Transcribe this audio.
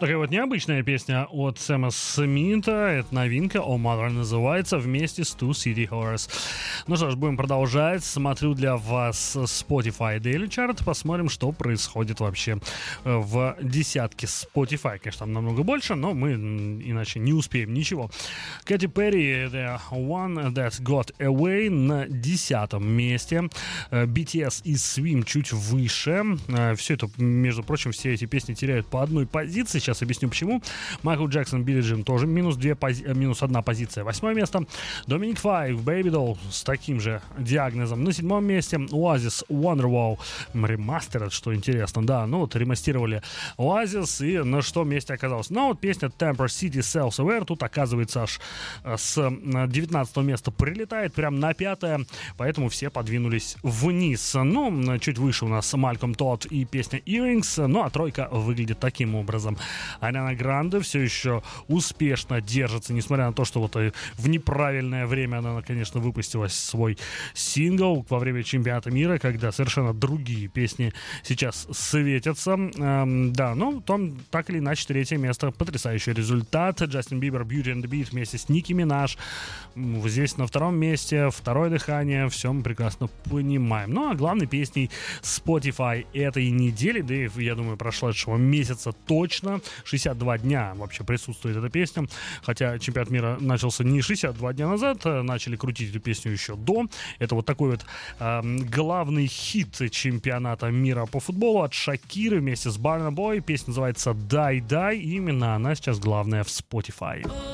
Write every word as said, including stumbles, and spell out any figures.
Такая вот необычная песня от Сэма Смита. Это новинка. Oh Mother называется, вместе с Two City Horrors. Ну что ж, будем продолжать. Смотрю для вас Spotify Daily Chart. Посмотрим, что происходит вообще в десятке Spotify. Конечно, там намного больше, но мы иначе не успеем ничего. Кэти Перри, The One That Got Away, на десятом месте. би ти эс и Swim чуть выше. Все это, между прочим, все эти песни теряют по одной позиции. Сейчас объясню почему. Майкл Джексон, Билли Джин тоже минус, две пози... минус одна позиция. Восьмое место. Доминик Файв, Baby Doll с таким же диагнозом. На седьмом месте Oasis, Wonderwall. Ремастер, что интересно. Да, ну вот ремастировали Oasis, и на что месте оказалось. Но вот песня Temper City Self Aware тут оказывается аж с девятнадцатого места прилетает прям на пятое, поэтому все подвинулись вниз. Ну, чуть выше у нас Мальком Тодд и песня Earrings, ну а тройка выглядит таким образом. Ариана Гранде все еще успешно держится, несмотря на то, что вот в неправильное время она, конечно, выпустила свой сингл во время чемпионата мира, когда совершенно другие песни сейчас светятся. Эм, да, ну, там так или иначе третье место, потрясающий результат. Джастин Бибер, Beauty and the Beat вместе с Ники Минаж. Здесь на втором месте, второе дыхание, все мы прекрасно понимаем. Ну, а главной песней Spotify этой недели, да и, я думаю, прошедшего месяца точно, шестьдесят два дня вообще присутствует эта песня, хотя чемпионат мира начался не шестьдесят два дня назад, начали крутить эту песню еще до. Это вот такой вот э, главный хит чемпионата мира по футболу от Шакиры вместе с Burna Boy. Песня называется «Die Die», и именно она сейчас главная в Spotify.